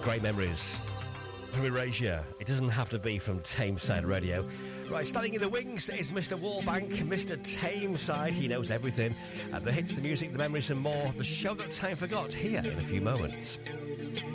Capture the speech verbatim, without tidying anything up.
Great memories from Erasure. It doesn't have to be from Tameside Radio. Right, standing in the wings is Mister Wallbank, Mister Tameside. He knows everything. And the hits, the music, the memories and more. The show that time forgot, here in a few moments.